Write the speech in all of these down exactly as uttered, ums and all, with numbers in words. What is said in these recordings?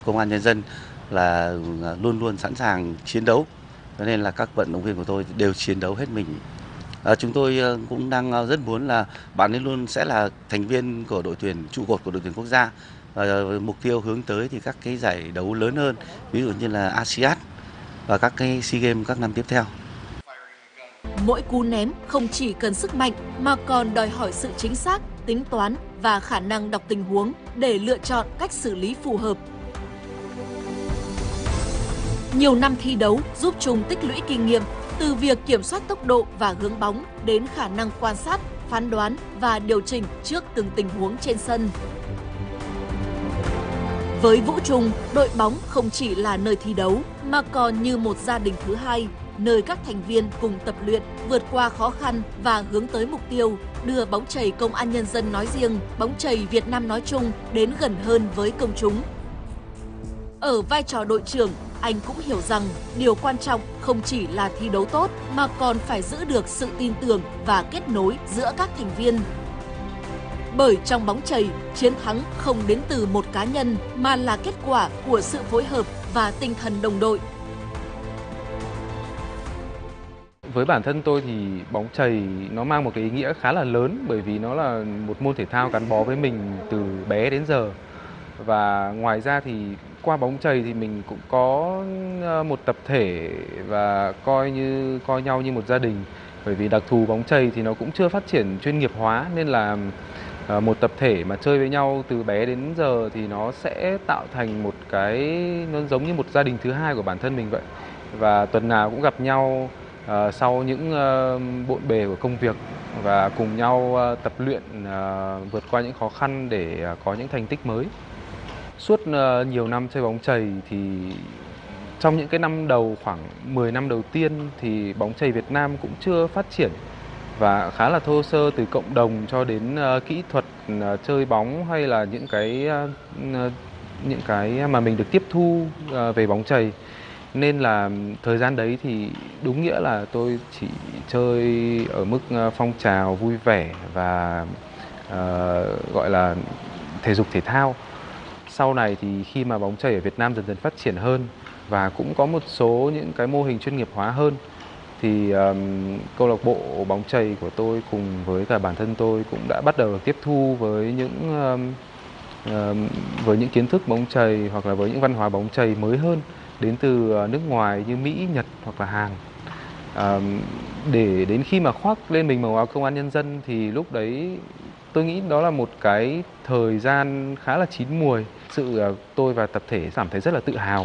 Công an nhân dân là luôn luôn sẵn sàng chiến đấu, cho nên là các vận động viên của tôi đều chiến đấu hết mình. À, chúng tôi cũng đang rất muốn là bạn ấy luôn sẽ là thành viên của đội tuyển trụ cột của đội tuyển quốc gia. Và mục tiêu hướng tới thì các cái giải đấu lớn hơn, ví dụ như là a si an và các cái SEA Games các năm tiếp theo. Mỗi cú ném không chỉ cần sức mạnh mà còn đòi hỏi sự chính xác, tính toán và khả năng đọc tình huống để lựa chọn cách xử lý phù hợp. Nhiều năm thi đấu giúp Trung tích lũy kinh nghiệm từ việc kiểm soát tốc độ và hướng bóng đến khả năng quan sát, phán đoán và điều chỉnh trước từng tình huống trên sân. Với Vũ Trung, đội bóng không chỉ là nơi thi đấu mà còn như một gia đình thứ hai, nơi các thành viên cùng tập luyện, vượt qua khó khăn và hướng tới mục tiêu đưa bóng chày Công an Nhân dân nói riêng, bóng chày Việt Nam nói chung đến gần hơn với công chúng. Ở vai trò đội trưởng, anh cũng hiểu rằng điều quan trọng không chỉ là thi đấu tốt mà còn phải giữ được sự tin tưởng và kết nối giữa các thành viên. Bởi trong bóng chày, chiến thắng không đến từ một cá nhân mà là kết quả của sự phối hợp và tinh thần đồng đội. Với bản thân tôi thì bóng chày nó mang một cái ý nghĩa khá là lớn, bởi vì nó là một môn thể thao gắn bó với mình từ bé đến giờ. Và ngoài ra thì qua bóng chày thì mình cũng có một tập thể và coi như coi nhau như một gia đình. Bởi vì đặc thù bóng chày thì nó cũng chưa phát triển chuyên nghiệp hóa, nên là một tập thể mà chơi với nhau từ bé đến giờ thì nó sẽ tạo thành một cái, nó giống như một gia đình thứ hai của bản thân mình vậy. Và tuần nào cũng gặp nhau uh, sau những uh, bộn bề của công việc và cùng nhau uh, tập luyện uh, vượt qua những khó khăn để uh, có những thành tích mới. Suốt uh, nhiều năm chơi bóng chày thì trong những cái năm đầu, khoảng mười năm đầu tiên thì bóng chày Việt Nam cũng chưa phát triển và khá là thô sơ, từ cộng đồng cho đến uh, kỹ thuật uh, chơi bóng hay là những cái uh, những cái mà mình được tiếp thu uh, về bóng chày. Nên là thời gian đấy thì đúng nghĩa là tôi chỉ chơi ở mức uh, phong trào vui vẻ và uh, gọi là thể dục thể thao. Sau này thì khi mà bóng chày ở Việt Nam dần dần phát triển hơn và cũng có một số những cái mô hình chuyên nghiệp hóa hơn, thì um, câu lạc bộ bóng chày của tôi cùng với cả bản thân tôi cũng đã bắt đầu tiếp thu với những um, um, với những kiến thức bóng chày hoặc là với những văn hóa bóng chày mới hơn đến từ uh, nước ngoài như Mỹ, Nhật hoặc là Hàn. Um, để đến khi mà khoác lên mình màu áo Công an Nhân dân thì lúc đấy tôi nghĩ đó là một cái thời gian khá là chín muồi. Sự uh, tôi và tập thể cảm thấy rất là tự hào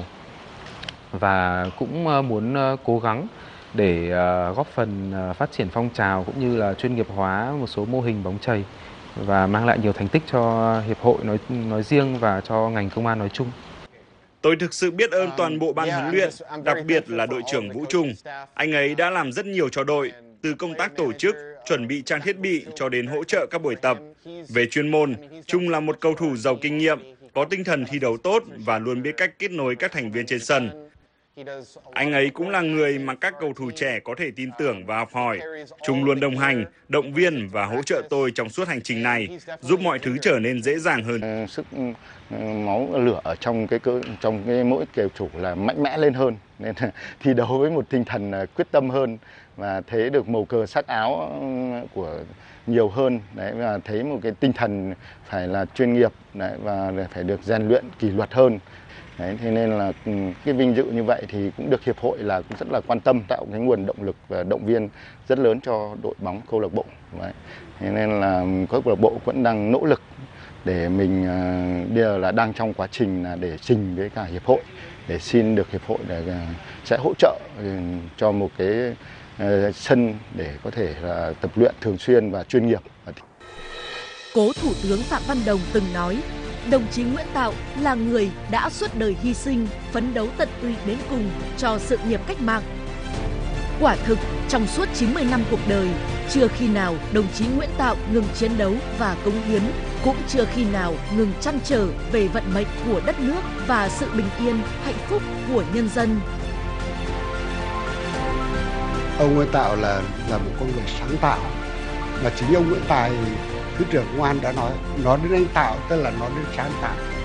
và cũng uh, muốn uh, cố gắng để uh, góp phần uh, phát triển phong trào cũng như là chuyên nghiệp hóa một số mô hình bóng chày và mang lại nhiều thành tích cho hiệp hội nói nói riêng và cho ngành công an nói chung. Tôi thực sự biết ơn toàn bộ ban huấn luyện, đặc biệt là đội trưởng Vũ Trung. Anh ấy đã làm rất nhiều cho đội, từ công tác tổ chức, chuẩn bị trang thiết bị cho đến hỗ trợ các buổi tập. Về chuyên môn, Trung là một cầu thủ giàu kinh nghiệm, có tinh thần thi đấu tốt và luôn biết cách kết nối các thành viên trên sân. Anh ấy cũng là người mà các cầu thủ trẻ có thể tin tưởng và học hỏi. Trung luôn đồng hành, động viên và hỗ trợ tôi trong suốt hành trình này, giúp mọi thứ trở nên dễ dàng hơn. Sức máu lửa ở trong cái trong cái mỗi cầu thủ là mạnh mẽ lên hơn, nên là thi đấu với một tinh thần quyết tâm hơn và thấy được màu cờ sắc áo của nhiều hơn đấy, và thấy một cái tinh thần phải là chuyên nghiệp đấy, và phải được rèn luyện kỷ luật hơn. Đấy, thế nên là cái vinh dự như vậy thì cũng được hiệp hội là cũng rất là quan tâm, tạo cái nguồn động lực và động viên rất lớn cho đội bóng câu lạc bộ. Đấy. Thế nên là câu lạc bộ vẫn đang nỗ lực để mình bây giờ là đang trong quá trình là để trình với cả hiệp hội để xin được hiệp hội để sẽ hỗ trợ cho một cái sân để có thể là tập luyện thường xuyên và chuyên nghiệp. Cố Thủ tướng Phạm Văn Đồng từng nói, đồng chí Nguyễn Tạo là người đã suốt đời hy sinh, phấn đấu tận tụy đến cùng cho sự nghiệp cách mạng. Quả thực, trong suốt chín mươi năm cuộc đời, chưa khi nào đồng chí Nguyễn Tạo ngừng chiến đấu và cống hiến, cũng chưa khi nào ngừng trăn trở về vận mệnh của đất nước và sự bình yên, hạnh phúc của nhân dân. Ông Nguyễn Tạo là là một con người sáng tạo, mà chính ông Nguyễn Tài, Thứ trưởng Công an đã nói, nói đến anh Tạo tức là nói đến sáng tạo.